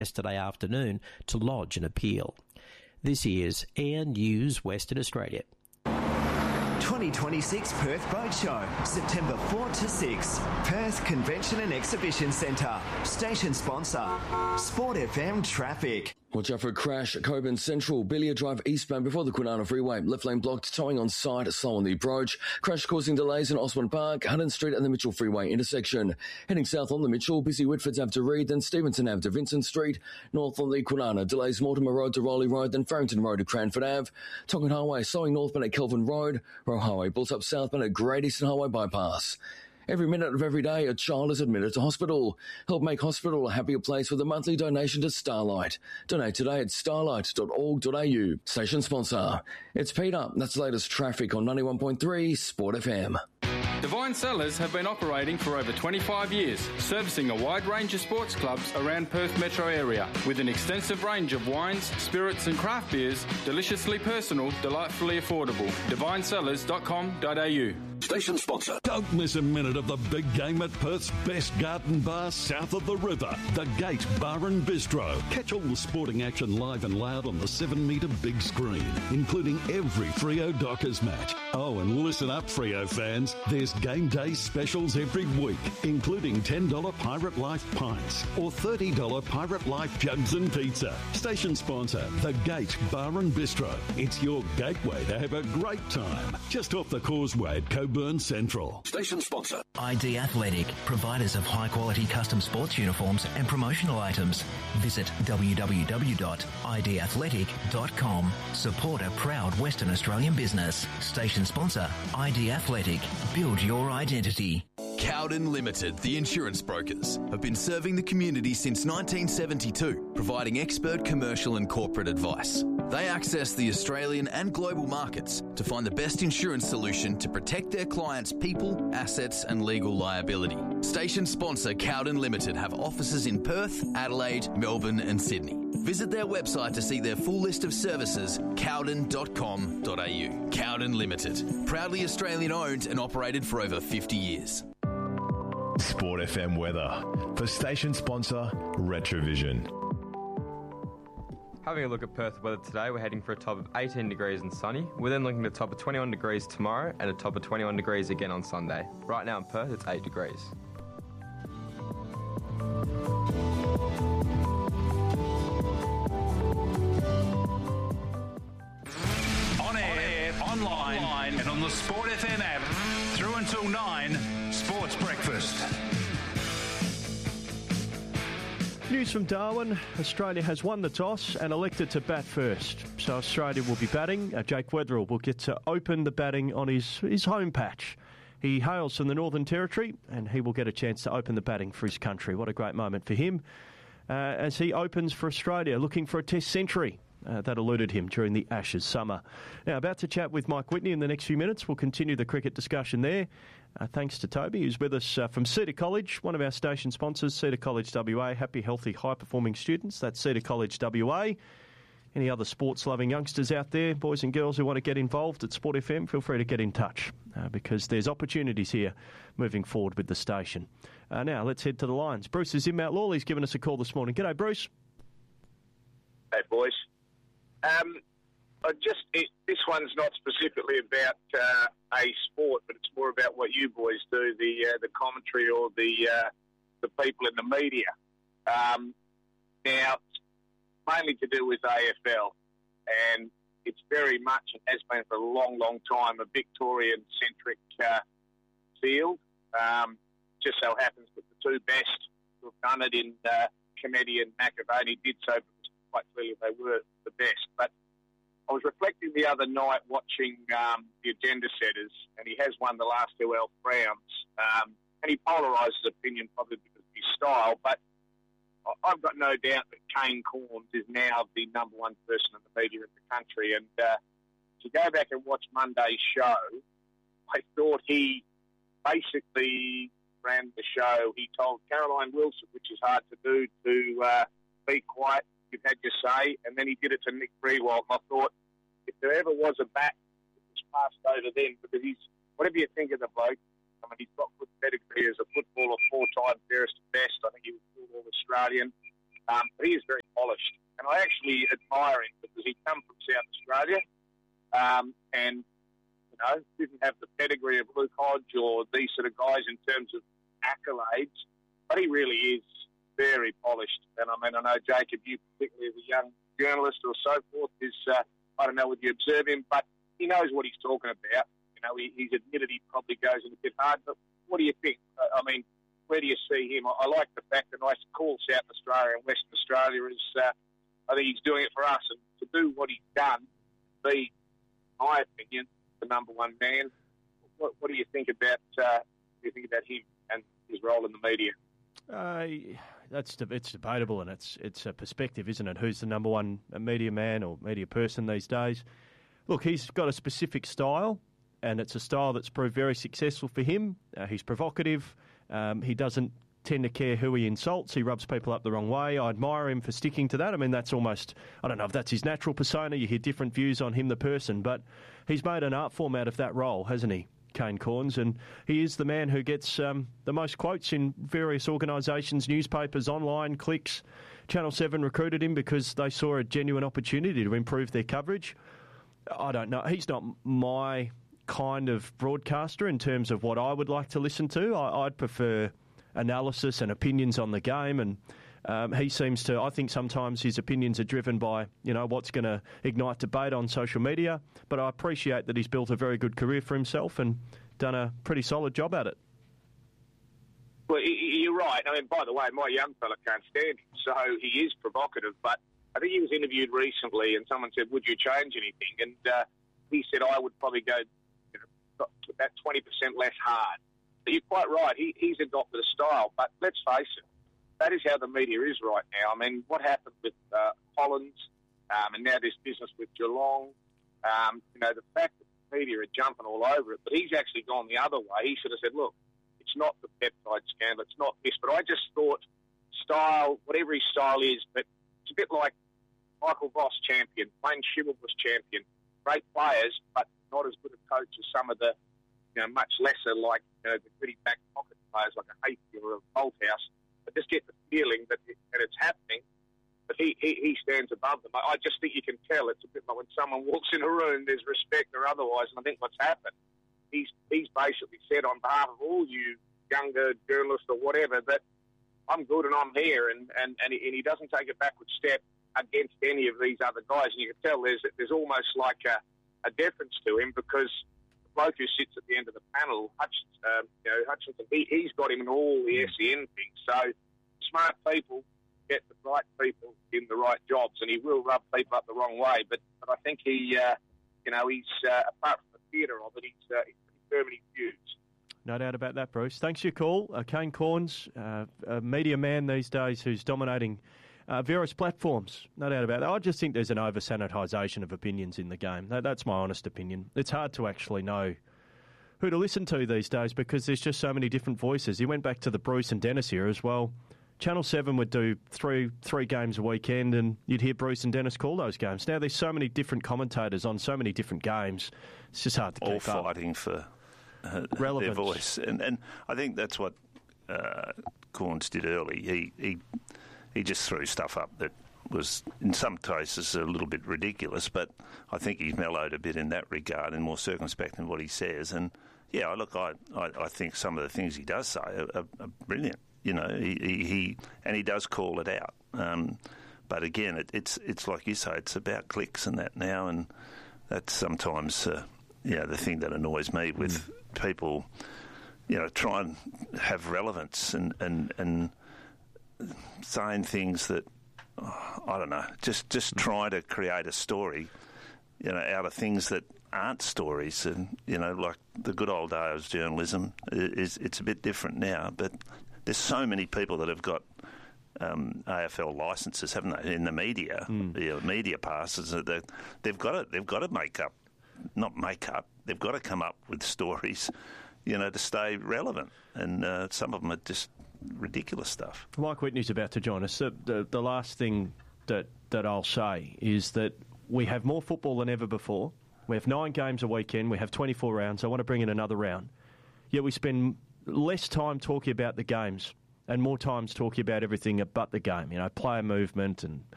yesterday afternoon to lodge an appeal. This is Air News Western Australia. 2026 Perth Boat Show, September 4 to 6. Perth Convention and Exhibition Centre. Station sponsor, Sport FM Traffic. Watch out for a crash at Cockburn Central, Billiard Drive eastbound before the Kwinana Freeway. Left lane blocked, towing on side, slow on the approach. Crash causing delays in Osborne Park, Hutton Street and the Mitchell Freeway intersection. Heading south on the Mitchell, busy Whitfords Ave to Reed, then Stevenson Ave to Vincent Street. North on the Kwinana, delays Mortimer Road to Rowley Road, then Farrington Road to Cranford Ave. Tongan Highway slowing northbound at Kelvin Road. Roe Highway built up southbound at Great Eastern Highway bypass. Every minute of every day, a child is admitted to hospital. Help make hospital a happier place with a monthly donation to Starlight. Donate today at starlight.org.au. Station sponsor. It's Peter. That's the latest traffic on 91.3 Sport FM. Divine Cellars have been operating for over 25 years, servicing a wide range of sports clubs around Perth metro area, with an extensive range of wines, spirits and craft beers, deliciously personal, delightfully affordable. divinesellars.com.au. Station sponsor. Don't miss a minute of the big game at Perth's best garden bar south of the river, the Gate Bar and Bistro. Catch all the sporting action live and loud on the 7-metre big screen, including every Freo Dockers match. Oh, and listen up, Freo fans. There's game day specials every week, including $10 Pirate Life pints or $30 Pirate Life jugs and pizza. Station sponsor, the Gate Bar and Bistro. It's your gateway to have a great time. Just off the causeway at Cockburn Central. Station sponsor. ID Athletic, providers of high-quality custom sports uniforms and promotional items. Visit www.idathletic.com. Support a proud Western Australian business. Station sponsor, ID Athletic. Build your identity. Cowden Limited, the insurance brokers, have been serving the community since 1972, providing expert commercial and corporate advice. They access the Australian and global markets to find the best insurance solution to protect their clients' people, assets and legal liability. Station sponsor Cowden Limited have offices in Perth, Adelaide, Melbourne and Sydney. Visit their website to see their full list of services, cowden.com.au. Cowden Limited, proudly Australian owned and operated for over 50 years. Sport FM weather for station sponsor Retrovision. Having a look at Perth weather today, we're heading for a top of 18 degrees and sunny. We're then looking at a top of 21 degrees tomorrow and a top of 21 degrees again on Sunday. Right now in Perth, it's 8 degrees. On air, online, and on the Sport FM app. Through until 9, Sports Breakfast. News from Darwin. Australia has won the toss and elected to bat first. So Australia will be batting. Jake Weatherill will get to open the batting on his home patch. He hails from the Northern Territory and he will get a chance to open the batting for his country. What a great moment for him as he opens for Australia, looking for a test century. That eluded him during the Ashes summer. Now, about to chat with Mike Whitney in the next few minutes. We'll continue the cricket discussion there. Thanks to Toby, who's with us from Cedar College, one of our station sponsors, Cedar College WA. Happy, healthy, high-performing students. That's Cedar College WA. Any other sports-loving youngsters out there, boys and girls who want to get involved at Sport FM, feel free to get in touch because there's opportunities here moving forward with the station. Now, let's head to the lines. Bruce is in Mount Lawley's given us a call this morning. G'day, Bruce. Hey, boys. This one's not specifically about a sport, but it's more about what you boys do, the commentary or the people in the media. Now, mainly to do with AFL, and it's very much, and has been for a long, long time, a Victorian-centric field. Just so happens that the two best who have done it in Kennedy and McAvaney did so because quite clearly they were the best. But I was reflecting the other night watching the agenda setters, and he has won the last two Elf rounds, and he polarises opinion probably because of his style, but I've got no doubt that Kane Cornes is now the number one person in the media in the country, and to go back and watch Monday's show, I thought he basically ran the show. He told Caroline Wilson, which is hard to do, to be quiet, you've had your say, and then he did it to Nick Grewald. And I thought, if there ever was a bat that was passed over then, because he's, whatever you think of the bloke, I mean, he's got good pedigree as a footballer, 4-time fairest and best. I think he was All Australian. He is very polished, and I actually admire him because he comes from South Australia, and didn't have the pedigree of Luke Hodge or these sort of guys in terms of accolades, but he really is very polished. And I mean, I know, Jacob, you particularly as a young journalist or so forth, I don't know whether you observe him, but he knows what he's talking about. He's admitted he probably goes in a bit hard, but what do you think? I mean, where do you see him? I like the fact that I call South Australia and Western Australia is, I think he's doing it for us, and to do what he's done, be, in my opinion, the number one man. What do you think about him and his role in the media? It's debatable, and it's a perspective, isn't it? Who's the number one media man or media person these days? Look, he's got a specific style, and it's a style that's proved very successful for him. He's provocative. He doesn't tend to care who he insults. He rubs people up the wrong way. I admire him for sticking to that. I mean, that's almost, I don't know if that's his natural persona. You hear different views on him, the person, but he's made an art form out of that role, hasn't he, Kane Cornes? And he is the man who gets the most quotes in various organisations, newspapers, online, clicks. Channel 7 recruited him because they saw a genuine opportunity to improve their coverage. I don't know. He's not my kind of broadcaster in terms of what I would like to listen to. I'd prefer analysis and opinions on the game, and he seems to, I think sometimes his opinions are driven by, what's going to ignite debate on social media, but I appreciate that he's built a very good career for himself and done a pretty solid job at it. Well, you're right. I mean, by the way, my young fella can't stand him, so he is provocative, but I think he was interviewed recently and someone said, would you change anything? And he said, I would probably go about 20% less hard. But you're quite right. He's adopted a style, but let's face it, that is how the media is right now. I mean, what happened with Collins, and now this business with Geelong, the fact that the media are jumping all over it, but he's actually gone the other way. He sort of said, look, it's not the peptide scandal, it's not this, but I just thought style, whatever his style is, but it's a bit like Michael Voss champion, Wayne Schimel was champion, great players, but not as good a coach as some of the, much lesser, like the gritty back pocket players like a Hayfield or a Bolthouse. I just get the feeling that it's happening, but he stands above them. I just think you can tell it's a bit like when someone walks in a room, there's respect or otherwise, and I think what's happened, he's basically said on behalf of all you younger journalists or whatever that I'm good and I'm here, and he doesn't take a backward step against any of these other guys, and you can tell there's almost like a deference to him because the bloke who sits at the end of the panel, Hutchinson, he's got him in all the SEN things. So smart people get the right people in the right jobs, and he will rub people up the wrong way. But I think he's apart from the theatre of it, he's pretty firm in his views. No doubt about that, Bruce. Thanks for your call. Kane Cornes, a media man these days who's dominating various platforms. No doubt about that. I just think there's an over-sanitisation of opinions in the game. That's my honest opinion. It's hard to actually know who to listen to these days because there's just so many different voices. You went back to the Bruce and Dennis era as well. Channel 7 would do three games a weekend and you'd hear Bruce and Dennis call those games. Now there's so many different commentators on so many different games. It's just hard to keep up. All fighting for relevance. Their voice. And I think that's what Cornes did early. He just threw stuff up that was, in some cases, a little bit ridiculous, but I think he's mellowed a bit in that regard and more circumspect in what he says. And, yeah, look, I think some of the things he does say are brilliant. He does call it out. But, again, it's like you say, it's about clicks and that now, and that's sometimes, the thing that annoys me with people, try and have relevance and saying things that, I don't know, just try to create a story, out of things that aren't stories. And, like the good old days of journalism, it's a bit different now. But there's so many people that have got AFL licences, haven't they, in the media, media passes. They've got to they've got to come up with stories, to stay relevant. And some of them are just ridiculous stuff. Mike Whitney's about to join us. The last thing that I'll say is that we have more football than ever before. We have 9 games a weekend. We have 24 rounds. I want to bring in another round. Yet we spend less time talking about the games and more times talking about everything but the game, player movement and